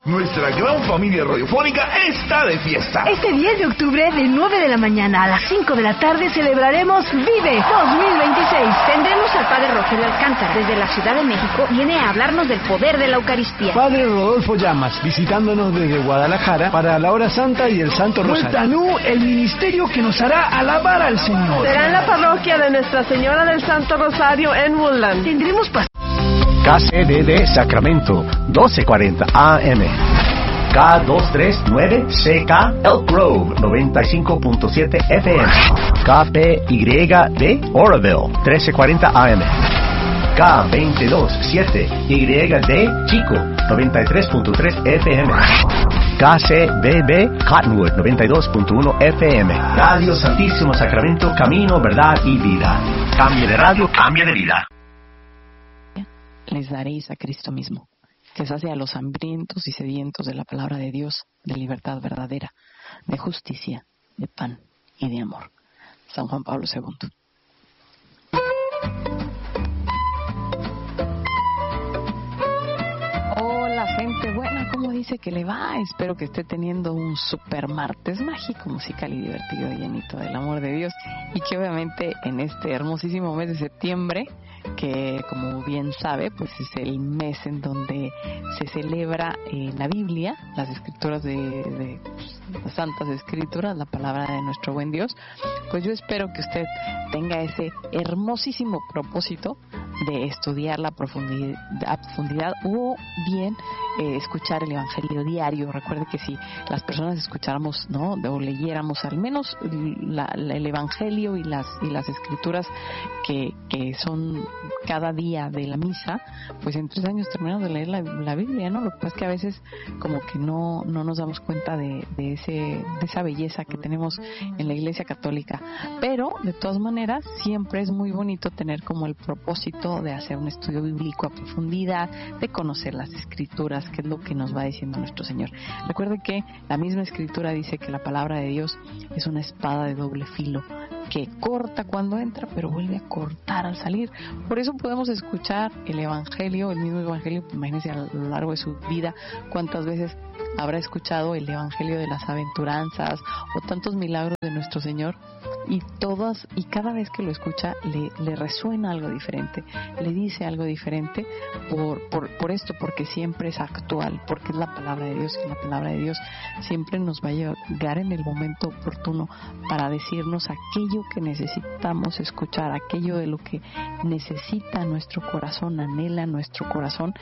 Nuestra gran familia radiofónica está de fiesta. Este 10 de octubre, de 9 de la mañana a las 5 de la tarde, celebraremos Vive 2026. Tendremos al Padre Rogelio Alcántara. Desde la Ciudad de México viene a hablarnos del poder de la Eucaristía. Padre Rodolfo Llamas, visitándonos desde Guadalajara para la Hora Santa y el Santo Rosario. Multanú, el ministerio que nos hará alabar al Señor. Será en la parroquia de Nuestra Señora del Santo Rosario en Woodland. Tendremos KCDD Sacramento, 1240 AM. K239CK Elk Grove, 95.7 FM. KPYD Oroville, 1340 AM. K227YD Chico, 93.3 FM. KCBB Cottonwood, 92.1 FM. Radio Santísimo Sacramento, camino, verdad y vida. Cambie de radio, cambie de vida. Les daréis a Cristo mismo, que sacia a los hambrientos y sedientos de la palabra de Dios, de libertad verdadera, de justicia, de pan y de amor. San Juan Pablo II. Hola, gente buena, ¿cómo dice que le va? Espero que esté teniendo un super martes mágico, musical y divertido, llenito del amor de Dios, y que obviamente en este hermosísimo mes de septiembre, que como bien sabe, pues es el mes en donde se celebra la Biblia, las escrituras de las santas escrituras, la palabra de nuestro buen Dios. Pues yo espero que usted tenga ese hermosísimo propósito de estudiar a profundidad o bien escuchar el Evangelio diario. Recuerde que si las personas escucháramos, ¿no?, o leyéramos al menos el Evangelio y las escrituras que son cada día de la misa, pues en 3 años terminamos de leer la Biblia, ¿no? Lo que pasa es que a veces como que no nos damos cuenta de esa belleza que tenemos en la Iglesia Católica, pero de todas maneras siempre es muy bonito tener como el propósito de hacer un estudio bíblico a profundidad, de conocer las escrituras, que es lo que nos va diciendo nuestro Señor. Recuerde que la misma escritura dice que la palabra de Dios es una espada de doble filo, que corta cuando entra, pero vuelve a cortar al salir. Por eso podemos escuchar el Evangelio, el mismo Evangelio. Imagínense a lo largo de su vida cuántas veces habrá escuchado el Evangelio de las aventuranzas o tantos milagros de nuestro Señor, y cada vez que lo escucha le resuena algo diferente, le dice algo diferente por esto, porque siempre es actual, porque es la palabra de Dios, y la palabra de Dios siempre nos va a llegar en el momento oportuno para decirnos aquello que necesitamos escuchar, aquello de lo que necesita nuestro corazón, anhela nuestro corazón,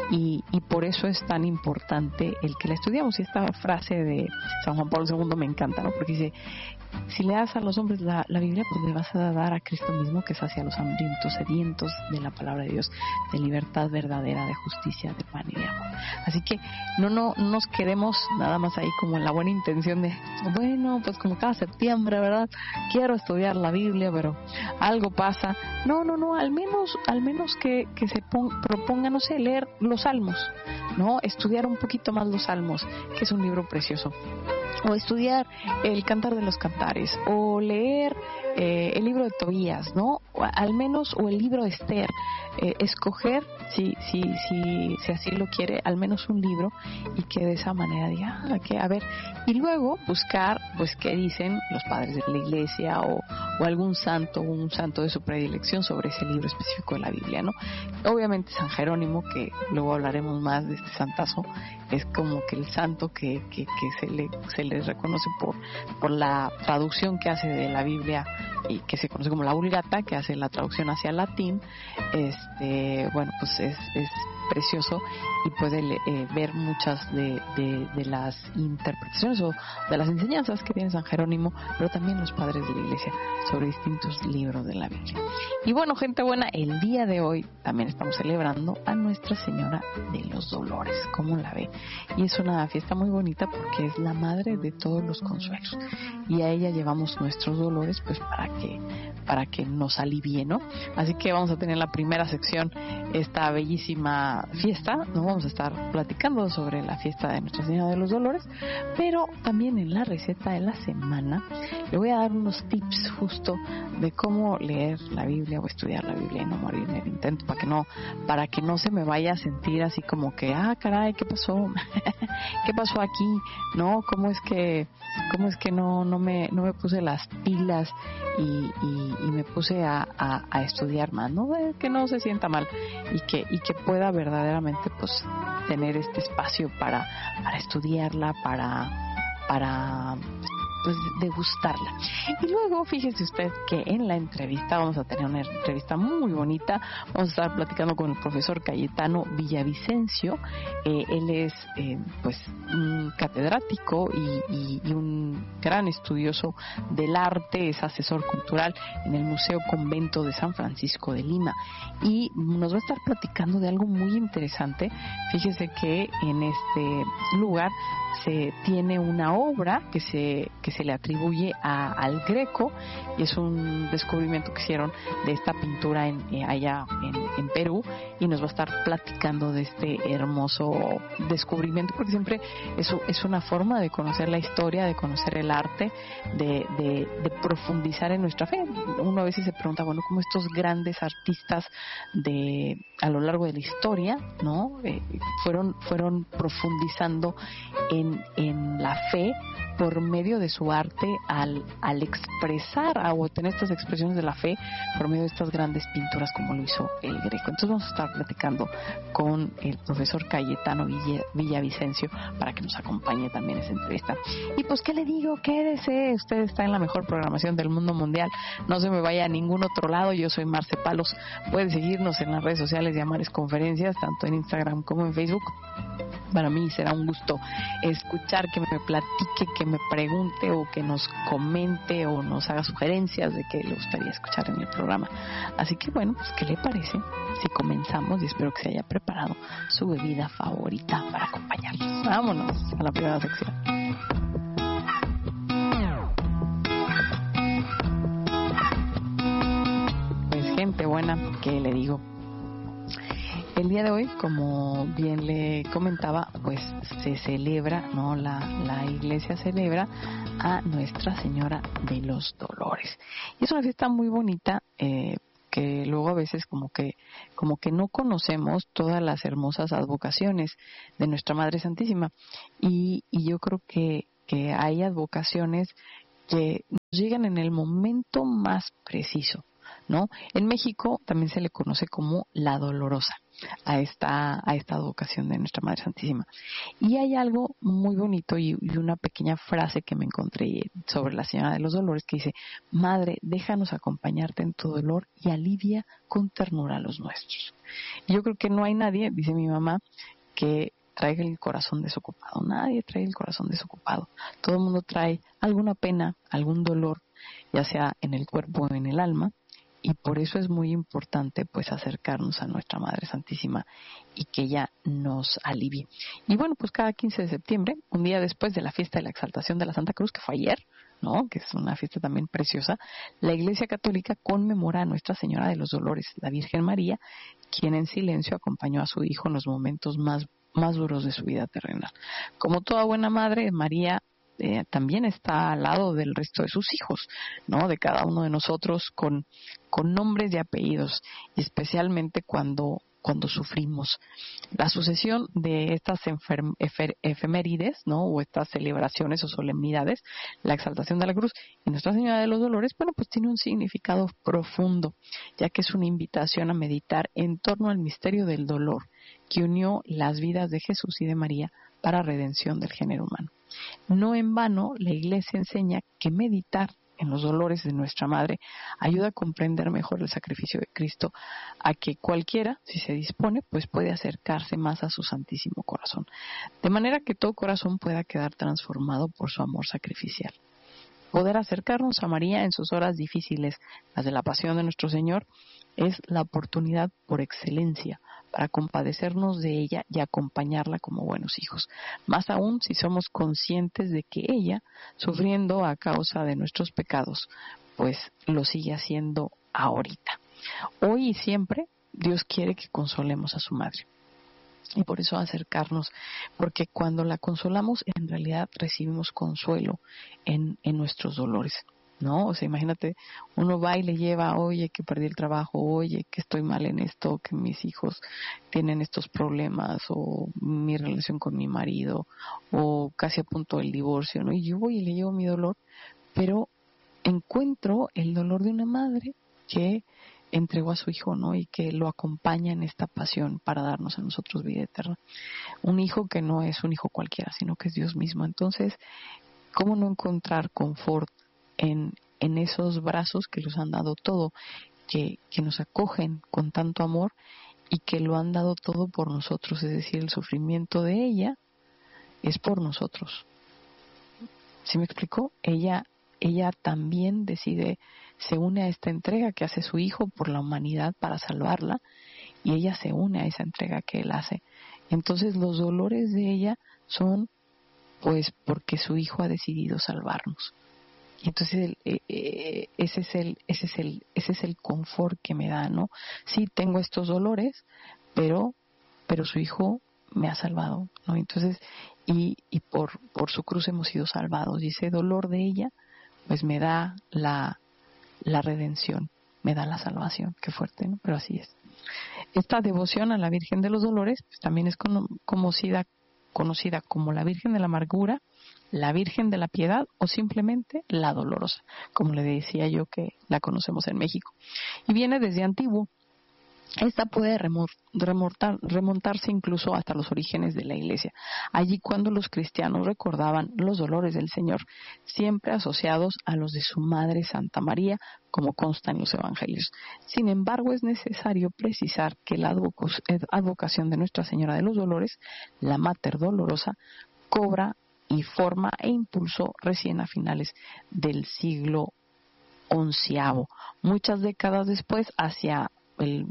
y por eso es tan importante el que la estudiamos. Y esta frase de San Juan Pablo II me encanta, ¿no? Porque dice: si le das a los hombres la Biblia, pues le vas a dar a Cristo mismo, que sacia a los hambrientos, sedientos de la palabra de Dios, de libertad verdadera, de justicia, de pan y de amor. Así que no nos quedemos nada más ahí como en la buena intención de, bueno, pues como cada septiembre, ¿verdad?, quiero estudiar la Biblia, pero algo pasa. No, al menos que se propongan, no sé, leer los Salmos, ¿no? Estudiar un poquito más los Salmos, que es un libro precioso. O estudiar el Cantar de los Cantares, o leer el libro de Tobías, ¿no? O al menos, o el libro de Esther. Escoger, si así lo quiere, al menos un libro, y que de esa manera diga, que a ver, y luego buscar, pues, qué dicen los padres de la Iglesia o algún santo, un santo de su predilección sobre ese libro específico de la Biblia, ¿no? Obviamente San Jerónimo, que luego hablaremos más de este santazo, es como que el santo que se le reconoce por la traducción que hace de la Biblia, y que se conoce como la Vulgata, que hace la traducción hacia el latín. Bueno, pues es precioso, y puede ver muchas de las interpretaciones o de las enseñanzas que tiene San Jerónimo, pero también los padres de la Iglesia, sobre distintos libros de la Biblia. Y bueno, gente buena, el día de hoy también estamos celebrando a Nuestra Señora de los Dolores, como la ve, y es una fiesta muy bonita porque es la madre de todos los consuelos, y a ella llevamos nuestros dolores, pues para que nos alivie, ¿no? Así que vamos a tener la primera sección, esta bellísima esta fiesta, nos vamos a estar platicando sobre la fiesta de Nuestra Señora de los Dolores, pero también en la receta de la semana le voy a dar unos tips justo de cómo leer la Biblia o estudiar la Biblia y no morir en el intento, para que no se me vaya a sentir así como que, caray, ¿qué pasó? ¿Qué pasó aquí? ¿No? ¿Cómo es que no me puse las pilas y me puse a estudiar más, ¿no? Que no se sienta mal y que pueda verdaderamente pues tener este espacio para estudiarla, para pues degustarla. Y luego fíjese usted que en la entrevista vamos a tener una entrevista muy bonita. Vamos a estar platicando con el profesor Cayetano Villavicencio. Él es pues un catedrático y un gran estudioso del arte, es asesor cultural en el Museo Convento de San Francisco de Lima y nos va a estar platicando de algo muy interesante. Fíjese que en este lugar se tiene una obra que se le atribuye al Greco y es un descubrimiento que hicieron de esta pintura allá en Perú, y nos va a estar platicando de este hermoso descubrimiento, porque siempre es una forma de conocer la historia, de conocer el arte, de profundizar en nuestra fe. Uno a veces se pregunta, bueno, cómo estos grandes artistas a lo largo de la historia, ¿no? Fueron profundizando en la fe por medio de su arte al expresar o tener estas expresiones de la fe por medio de estas grandes pinturas como lo hizo el Greco. Entonces vamos a estar platicando con el profesor Cayetano Villavicencio para que nos acompañe también en esa entrevista. Y pues, ¿qué le digo? Quédese, usted está en la mejor programación del mundo mundial, no se me vaya a ningún otro lado. Yo soy Marce Palos, puede seguirnos en las redes sociales de Amares Conferencias, tanto en Instagram como en Facebook. Para mí será un gusto escuchar, que me platique, que me pregunte o que nos comente o nos haga sugerencias de qué le gustaría escuchar en el programa. Así que bueno, pues ¿qué le parece si comenzamos? Y espero que se haya preparado su bebida favorita para acompañarnos. Vámonos a la primera sección. Pues gente buena, ¿qué le digo? El día de hoy, como bien le comentaba, pues se celebra, ¿no? La iglesia celebra a Nuestra Señora de los Dolores. Y es una fiesta muy bonita, que luego a veces como que no conocemos todas las hermosas advocaciones de Nuestra Madre Santísima. Y yo creo que hay advocaciones que nos llegan en el momento más preciso, ¿no? En México también se le conoce como la Dolorosa a esta advocación de Nuestra Madre Santísima. Y hay algo muy bonito y una pequeña frase que me encontré sobre la Señora de los Dolores que dice: Madre, déjanos acompañarte en tu dolor y alivia con ternura los nuestros. Y yo creo que no hay nadie, dice mi mamá, que traiga el corazón desocupado. Nadie trae el corazón desocupado. Todo el mundo trae alguna pena, algún dolor, ya sea en el cuerpo o en el alma. Y por eso es muy importante pues acercarnos a Nuestra Madre Santísima y que ella nos alivie. Y bueno, pues cada 15 de septiembre, un día después de la fiesta de la Exaltación de la Santa Cruz, que fue ayer, ¿no? Que es una fiesta también preciosa, la Iglesia Católica conmemora a Nuestra Señora de los Dolores, la Virgen María, quien en silencio acompañó a su hijo en los momentos más duros de su vida terrenal. Como toda buena madre, María también está al lado del resto de sus hijos, ¿no? De cada uno de nosotros con nombres y apellidos, y especialmente cuando sufrimos. La sucesión de estas efemérides, ¿no? O estas celebraciones o solemnidades, la Exaltación de la Cruz y Nuestra Señora de los Dolores, bueno, pues tiene un significado profundo, ya que es una invitación a meditar en torno al misterio del dolor que unió las vidas de Jesús y de María para redención del género humano. No en vano, la Iglesia enseña que meditar en los dolores de nuestra Madre ayuda a comprender mejor el sacrificio de Cristo, a que cualquiera, si se dispone, pues puede acercarse más a su Santísimo Corazón, de manera que todo corazón pueda quedar transformado por su amor sacrificial. Poder acercarnos a María en sus horas difíciles, las de la pasión de nuestro Señor, es la oportunidad por excelencia para compadecernos de ella y acompañarla como buenos hijos. Más aún si somos conscientes de que ella, sufriendo a causa de nuestros pecados, pues lo sigue haciendo ahorita. Hoy y siempre, Dios quiere que consolemos a su Madre. Y por eso acercarnos, porque cuando la consolamos, en realidad recibimos consuelo en nuestros dolores, ¿no? O sea, imagínate, uno va y le lleva, oye, que perdí el trabajo, oye, que estoy mal en esto, que mis hijos tienen estos problemas, o mi relación con mi marido, o casi a punto del divorcio, ¿no? Y yo voy y le llevo mi dolor, pero encuentro el dolor de una madre que entregó a su hijo, ¿no? Y que lo acompaña en esta pasión para darnos a nosotros vida eterna. Un hijo que no es un hijo cualquiera, sino que es Dios mismo. Entonces, ¿cómo no encontrar confort en esos brazos que los han dado todo, que nos acogen con tanto amor y que lo han dado todo por nosotros? Es decir, el sufrimiento de ella es por nosotros. ¿Sí me explicó? Ella también decide, se une a esta entrega que hace su hijo por la humanidad para salvarla, y ella se une a esa entrega que él hace. Entonces los dolores de ella son pues porque su hijo ha decidido salvarnos. Y entonces ese es el confort que me da, ¿no? Sí, tengo estos dolores, pero su hijo me ha salvado, ¿no? Entonces, y por su cruz hemos sido salvados, y ese dolor de ella pues me da la redención, me da la salvación. Qué fuerte, ¿no? Pero así es. Esta devoción a la Virgen de los Dolores pues también es conocida como la Virgen de la Amargura, la Virgen de la Piedad, o simplemente la Dolorosa, como le decía yo que la conocemos en México. Y viene desde antiguo. Esta puede remontarse incluso hasta los orígenes de la Iglesia, allí cuando los cristianos recordaban los dolores del Señor, siempre asociados a los de su Madre Santa María, como consta en los Evangelios. Sin embargo, es necesario precisar que la advocación de Nuestra Señora de los Dolores, la Mater Dolorosa, cobra y forma e impulso recién a finales del siglo XI, muchas décadas después, hacia el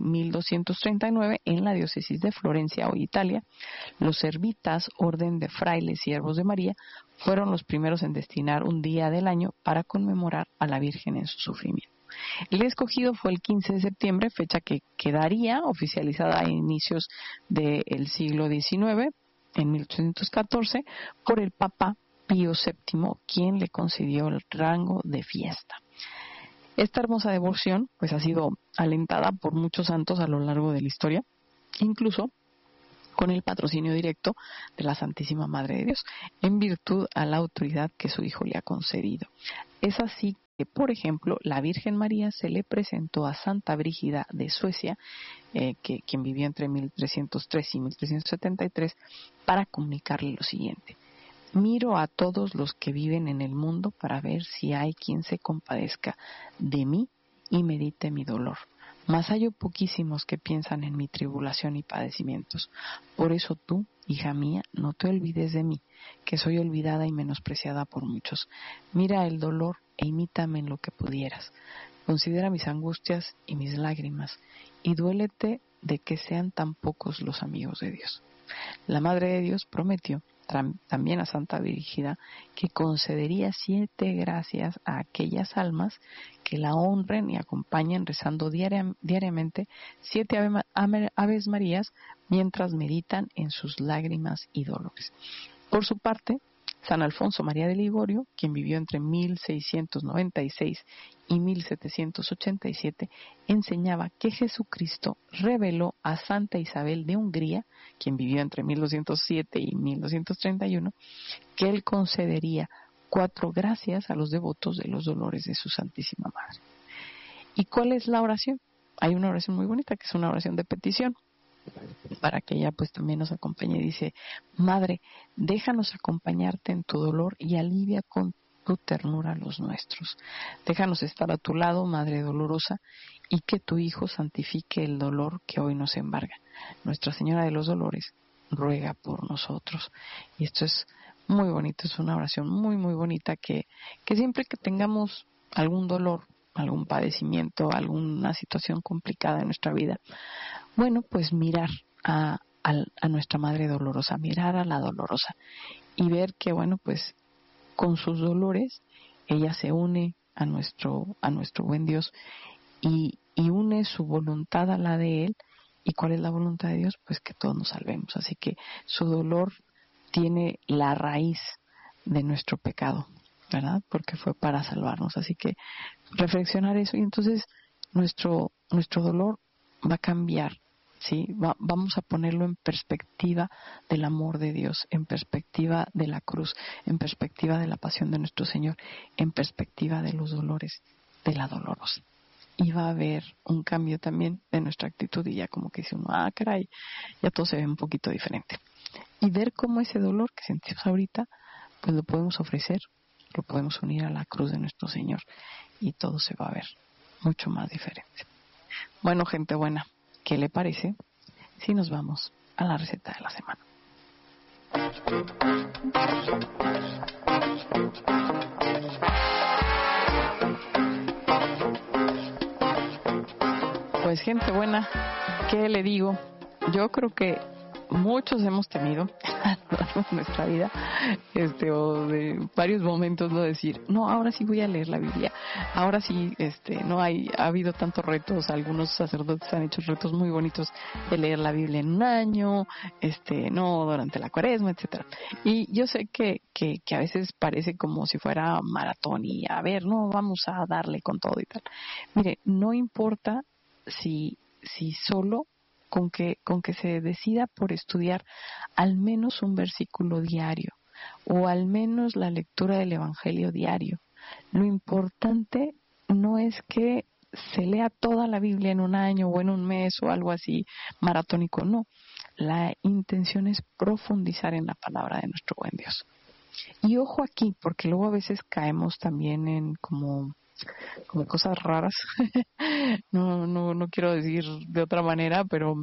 1239, en la diócesis de Florencia, hoy Italia, los servitas, orden de frailes siervos de María, fueron los primeros en destinar un día del año para conmemorar a la Virgen en su sufrimiento. El escogido fue el 15 de septiembre, fecha que quedaría oficializada a inicios del siglo XIX, en 1814, por el Papa Pío VII, quien le concedió el rango de fiesta. Esta hermosa devoción pues ha sido alentada por muchos santos a lo largo de la historia, incluso con el patrocinio directo de la Santísima Madre de Dios, en virtud a la autoridad que su Hijo le ha concedido. Es así que, por ejemplo, la Virgen María se le presentó a Santa Brígida de Suecia, quien vivió entre 1303 y 1373, para comunicarle lo siguiente: miro a todos los que viven en el mundo para ver si hay quien se compadezca de mí y medite mi dolor. Mas hallo poquísimos que piensan en mi tribulación y padecimientos. Por eso tú, hija mía, no te olvides de mí, que soy olvidada y menospreciada por muchos. Mira el dolor e imítame en lo que pudieras. Considera mis angustias y mis lágrimas, y duélete de que sean tan pocos los amigos de Dios. La Madre de Dios prometió también a Santa Brígida que concedería 7 gracias a aquellas almas que la honren y acompañen rezando diariamente 7 Aves Marías mientras meditan en sus lágrimas y dolores. Por su parte, San Alfonso María de Ligorio, quien vivió entre 1696 y 1787, enseñaba que Jesucristo reveló a Santa Isabel de Hungría, quien vivió entre 1207 y 1231, que él concedería 4 gracias a los devotos de los dolores de su Santísima Madre. ¿Y cuál es la oración? Hay una oración muy bonita, que es una oración de petición, para que ella pues también nos acompañe. Dice: Madre, déjanos acompañarte en tu dolor y alivia con tu ternura los nuestros. Déjanos estar a tu lado, Madre dolorosa, y que tu Hijo santifique el dolor que hoy nos embarga. Nuestra Señora de los Dolores ruega por nosotros. Y esto es muy bonito, es una oración muy muy bonita que siempre que tengamos algún dolor, algún padecimiento, alguna situación complicada en nuestra vida, bueno, pues mirar a nuestra Madre Dolorosa, mirar a la Dolorosa y ver que, bueno, pues con sus dolores ella se une a nuestro buen Dios y une su voluntad a la de Él, ¿Y cuál es la voluntad de Dios? Pues que todos nos salvemos. Así que su dolor tiene la raíz de nuestro pecado, ¿verdad? Porque fue para salvarnos. Así que reflexionar eso, y entonces nuestro dolor va a cambiar, ¿sí? Vamos a ponerlo en perspectiva del amor de Dios, en perspectiva de la cruz, en perspectiva de la pasión de nuestro Señor, en perspectiva de los dolores de la dolorosa. Y va a haber un cambio también de nuestra actitud, y ya como que dice uno, caray, ya todo se ve un poquito diferente. Y ver cómo ese dolor que sentimos ahorita, pues lo podemos ofrecer, lo podemos unir a la cruz de nuestro Señor, y todo se va a ver mucho más diferente. Bueno, gente buena, ¿qué le parece si nos vamos a la receta de la semana? Pues gente buena, ¿qué le digo? Yo creo que muchos hemos tenido a lo largo de nuestra vida, o de varios momentos, no decir, no, ahora sí voy a leer la Biblia, ahora sí, ha habido tantos retos, algunos sacerdotes han hecho retos muy bonitos de leer la Biblia en un año, no, durante la Cuaresma, etcétera. Y yo sé que a veces parece como si fuera maratón y a ver, no, vamos a darle con todo y tal. Mire, no importa si solo con que se decida por estudiar al menos un versículo diario o al menos la lectura del Evangelio diario. Lo importante no es que se lea toda la Biblia en un año o en un mes o algo así maratónico, no. La intención es profundizar en la palabra de nuestro buen Dios. Y ojo aquí, porque luego a veces caemos también en como cosas raras. no quiero decir de otra manera, pero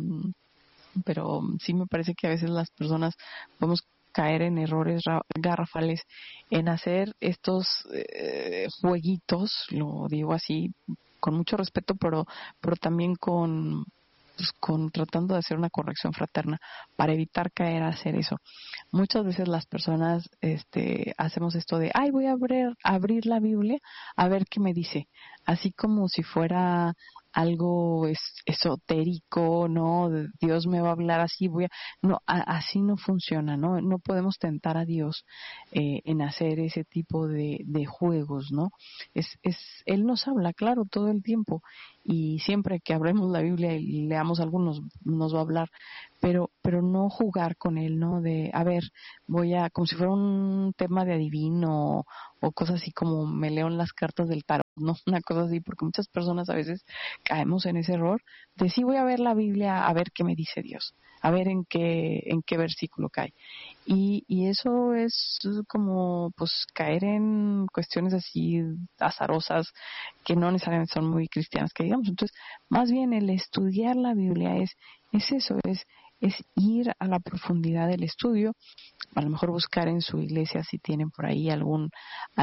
sí me parece que a veces las personas podemos caer en errores garrafales en hacer estos jueguitos, lo digo así con mucho respeto, pero también con tratando de hacer una corrección fraterna para evitar caer a hacer eso. Muchas veces las personas hacemos esto de, voy a abrir la Biblia a ver qué me dice, así como si fuera algo esotérico, ¿no? Dios me va a hablar así, no, así no funciona, ¿no? No podemos tentar a Dios en hacer ese tipo de juegos, ¿no? Él nos habla, claro, todo el tiempo, y siempre que abremos la Biblia y leamos algo nos va a hablar, pero no jugar con él, ¿no? De, a ver, como si fuera un tema de adivino o cosas así como me leo en las cartas del tarot, no, una cosa así, porque muchas personas a veces caemos en ese error de sí, voy a ver la Biblia a ver qué me dice Dios, a ver en qué versículo cae, y eso es como pues caer en cuestiones así azarosas que no necesariamente son muy cristianas, que digamos. Entonces, más bien el estudiar la Biblia es eso, es ir a la profundidad del estudio, a lo mejor buscar en su iglesia si tienen por ahí algún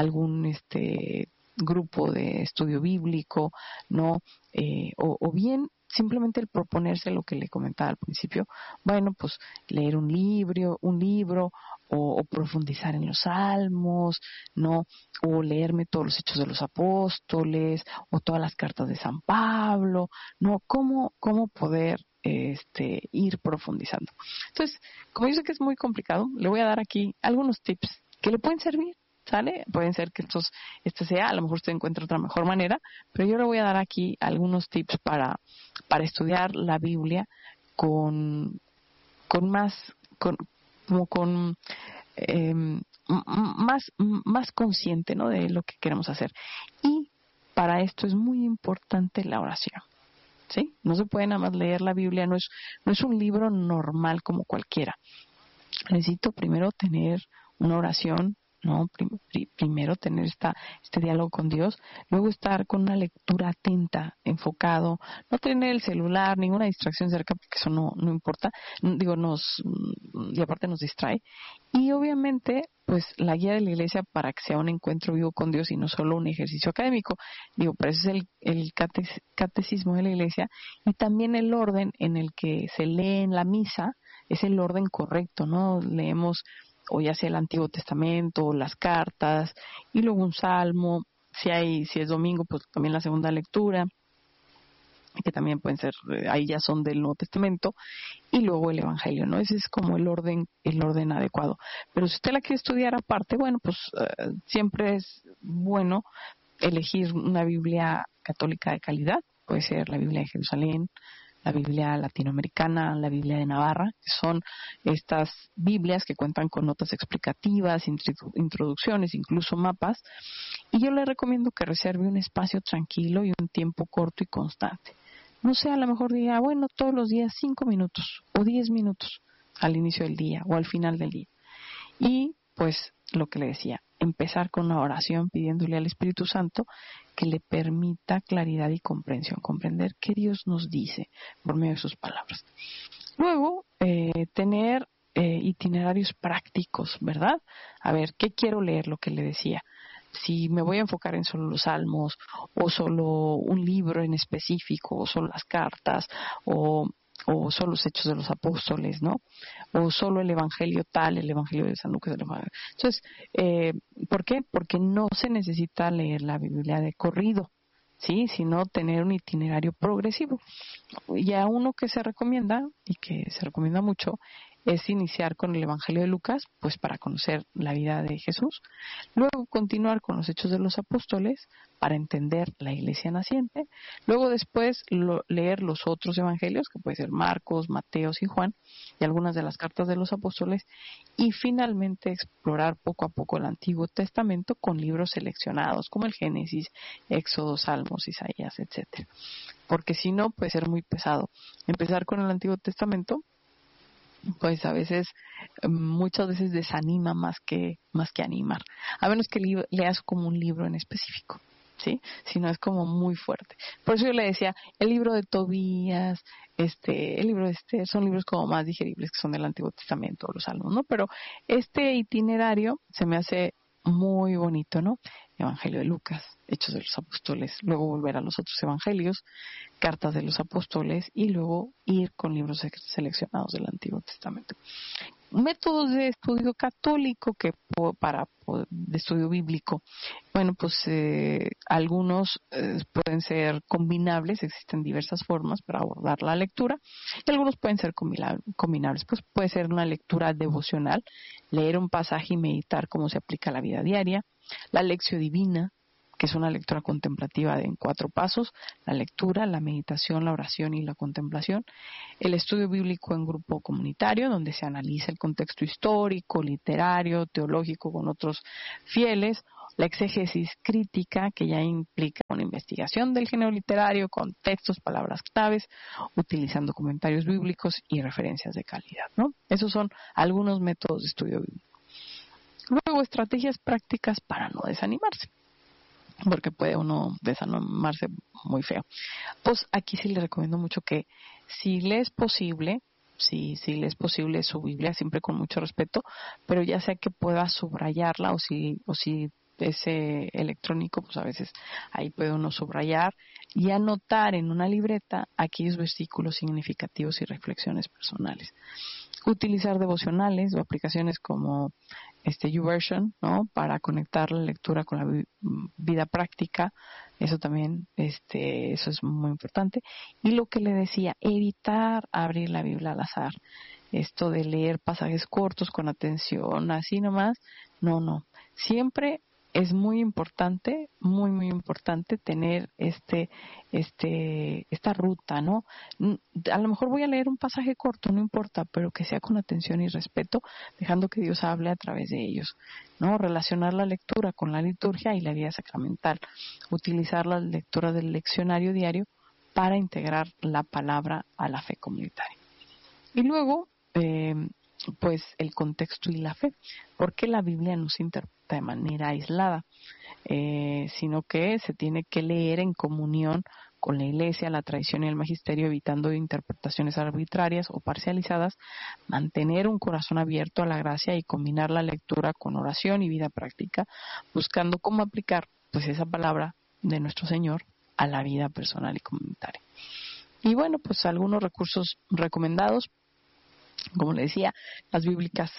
grupo de estudio bíblico, ¿no? O bien simplemente el proponerse lo que le comentaba al principio, bueno, pues leer un libro o profundizar en los salmos, ¿no? O leerme todos los Hechos de los Apóstoles o todas las cartas de San Pablo, ¿no? ¿Cómo poder ir profundizando? Entonces, como yo sé que es muy complicado, le voy a dar aquí algunos tips que le pueden servir, ¿sale? Pueden ser que este sea, a lo mejor usted encuentra otra mejor manera, pero yo le voy a dar aquí algunos tips para estudiar la Biblia con más consciente, ¿no? De lo que queremos hacer. Y para esto es muy importante la oración, ¿sí? No se puede nada más leer la Biblia, no es un libro normal como cualquiera. Necesito primero tener una oración, ¿no? Primero tener este diálogo con Dios, luego estar con una lectura atenta, enfocado, no tener el celular, ninguna distracción cerca, porque eso no importa, y aparte nos distrae. Y obviamente, pues la guía de la iglesia para que sea un encuentro vivo con Dios y no solo un ejercicio académico. Por eso es el catecismo de la iglesia, y también el orden en el que se lee en la misa es el orden correcto, ¿no? Leemos o ya sea el Antiguo Testamento, o las cartas, y luego un salmo, si es domingo, pues también la segunda lectura, que también pueden ser, ahí ya son del Nuevo Testamento, y luego el Evangelio, ¿no? Ese es como el orden adecuado. Pero si usted la quiere estudiar aparte, bueno, pues siempre es bueno elegir una Biblia católica de calidad. Puede ser la Biblia de Jerusalén, la Biblia latinoamericana, la Biblia de Navarra, que son estas Biblias que cuentan con notas explicativas, introducciones, incluso mapas. Y yo le recomiendo que reserve un espacio tranquilo y un tiempo corto y constante. No sé, a lo mejor diga, bueno, todos los días 5 minutos o 10 minutos al inicio del día o al final del día. Y pues lo que le decía, empezar con una oración pidiéndole al Espíritu Santo que le permita claridad y comprensión, comprender qué Dios nos dice por medio de sus palabras. Luego, tener itinerarios prácticos, ¿verdad? A ver, ¿qué quiero leer? Lo que le decía. Si me voy a enfocar en solo los salmos, o solo un libro en específico, o solo las cartas, o solo los Hechos de los Apóstoles, ¿no? O solo el Evangelio tal, el Evangelio de San Lucas. Entonces, ¿por qué? Porque no se necesita leer la Biblia de corrido, ¿sí? Sino tener un itinerario progresivo. Y a uno que se recomienda, y que se recomienda mucho, es iniciar con el Evangelio de Lucas, pues para conocer la vida de Jesús. Luego continuar con los Hechos de los Apóstoles para entender la iglesia naciente. Luego después leer los otros evangelios, que puede ser Marcos, Mateos y Juan, y algunas de las cartas de los apóstoles. Y finalmente explorar poco a poco el Antiguo Testamento con libros seleccionados, como el Génesis, Éxodo, Salmos, Isaías, etcétera. Porque si no, puede ser muy pesado. Empezar con el Antiguo Testamento, pues a veces, muchas veces desanima más que animar, a menos que leas como un libro en específico, ¿sí? Si no, es como muy fuerte. Por eso yo le decía, el libro de Tobías, el libro de Esther, son libros como más digeribles, que son del Antiguo Testamento, los Salmos, ¿no? Pero este itinerario se me hace muy bonito, ¿no? Evangelio de Lucas, Hechos de los Apóstoles, luego volver a los otros evangelios, cartas de los apóstoles, y luego ir con libros seleccionados del Antiguo Testamento. Métodos de estudio católico de estudio bíblico. Bueno, pues algunos pueden ser combinables, existen diversas formas para abordar la lectura, y algunos pueden ser combinables. Pues puede ser una lectura devocional, leer un pasaje y meditar cómo se aplica a la vida diaria. La lección divina, que es una lectura contemplativa en 4 pasos: la lectura, la meditación, la oración y la contemplación. El estudio bíblico en grupo comunitario, donde se analiza el contexto histórico, literario, teológico con otros fieles. La exégesis crítica, que ya implica una investigación del género literario, contextos, palabras claves, utilizando comentarios bíblicos y referencias de calidad, ¿no? Esos son algunos métodos de estudio bíblico. Luego, estrategias prácticas para no desanimarse, porque puede uno desanimarse muy feo. Pues aquí sí le recomiendo mucho que, si le es posible su Biblia, siempre con mucho respeto, pero ya sea que pueda subrayarla, o si es electrónico, pues a veces ahí puede uno subrayar y anotar en una libreta aquellos versículos significativos y reflexiones personales. Utilizar devocionales o aplicaciones como YouVersion, ¿no? Para conectar la lectura con la vida práctica. Eso también, eso es muy importante. Y lo que le decía, evitar abrir la Biblia al azar. Esto de leer pasajes cortos con atención, así nomás, no. Siempre es muy importante, muy importante tener esta ruta, ¿no? A lo mejor voy a leer un pasaje corto, no importa, pero que sea con atención y respeto, dejando que Dios hable a través de ellos, ¿no? Relacionar la lectura con la liturgia y la vida sacramental. Utilizar la lectura del leccionario diario para integrar la palabra a la fe comunitaria. Y luego, pues el contexto y la fe, porque la Biblia no se interpreta de manera aislada, sino que se tiene que leer en comunión con la Iglesia, la tradición y el magisterio, evitando interpretaciones arbitrarias o parcializadas, mantener un corazón abierto a la gracia y combinar la lectura con oración y vida práctica, buscando cómo aplicar pues esa palabra de nuestro Señor a la vida personal y comunitaria. Y bueno, pues algunos recursos recomendados, como le decía, las Biblias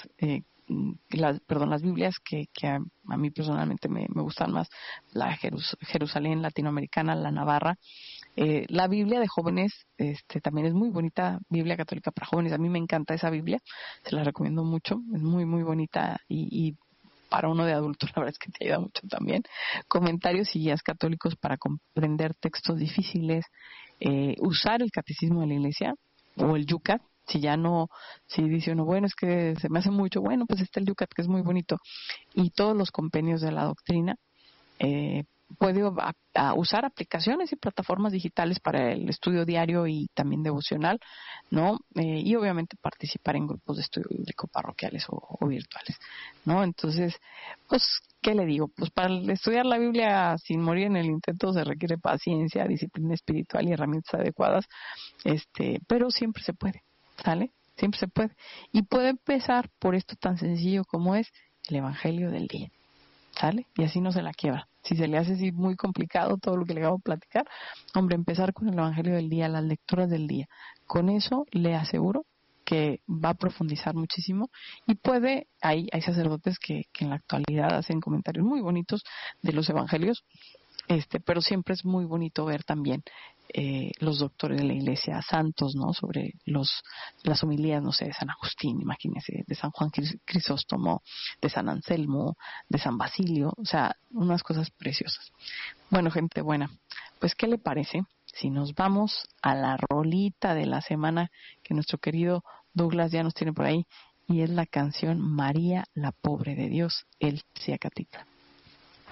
que a mí personalmente me gustan más, la Jerusalén latinoamericana, la Navarra, La Biblia de jóvenes también es muy bonita, Biblia católica para jóvenes. A mí me encanta esa Biblia, se la recomiendo mucho, es muy, muy bonita y para uno de adultos la verdad es que te ayuda mucho también. Comentarios y guías católicos para comprender textos difíciles, usar el catecismo de la iglesia o el Yucat. Si dice uno, bueno, es que se me hace mucho, bueno, pues está el Yucat, que es muy bonito, y todos los compendios de la doctrina. Puede usar aplicaciones y plataformas digitales para el estudio diario y también devocional, ¿no? Y obviamente participar en grupos de estudio bíblico parroquiales o virtuales, ¿no? Entonces, pues, ¿qué le digo? Pues para estudiar la Biblia sin morir en el intento se requiere paciencia, disciplina espiritual y herramientas adecuadas, pero siempre se puede, ¿sale? Siempre se puede. Y puede empezar por esto tan sencillo como es el Evangelio del día, ¿sale? Y así no se la quiebra. Si se le hace así muy complicado todo lo que le acabo de platicar, hombre, empezar con el Evangelio del día, las lecturas del día. Con eso le aseguro que va a profundizar muchísimo y hay sacerdotes que en la actualidad hacen comentarios muy bonitos de los evangelios, pero siempre es muy bonito ver también los doctores de la iglesia, santos, ¿no? Sobre las homilías, no sé, de San Agustín, imagínense, de San Juan Crisóstomo, de San Anselmo, de San Basilio, o sea, unas cosas preciosas. Bueno, gente buena, pues ¿qué le parece si nos vamos a la rolita de la semana que nuestro querido Douglas ya nos tiene por ahí, y es la canción María, la Pobre de Dios, el Ciacatitla?